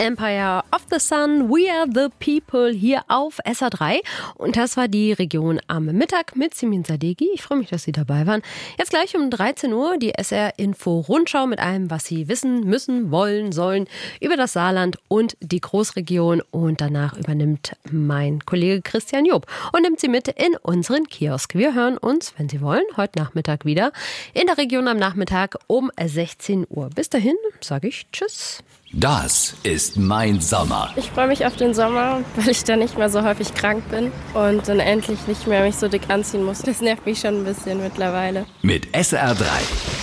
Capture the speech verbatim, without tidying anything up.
Empire of the Sun, We Are the People hier auf S R drei. Und das war die Region am Mittag mit Simin Sadeghi. Ich freue mich, dass Sie dabei waren. Jetzt gleich um dreizehn Uhr die S R-Info-Rundschau mit allem, was Sie wissen müssen, wollen, sollen über das Saarland und die Großregion. Und danach übernimmt mein Kollege Christian Job und nimmt Sie mit in unseren Kiosk. Wir hören uns, wenn Sie wollen, heute Nachmittag wieder in der Region am Nachmittag um sechzehn Uhr. Bis dahin sage ich Tschüss. Das ist mein Sommer. Ich freue mich auf den Sommer, weil ich dann nicht mehr so häufig krank bin und dann endlich nicht mehr mich so dick anziehen muss. Das nervt mich schon ein bisschen mittlerweile. Mit S R drei.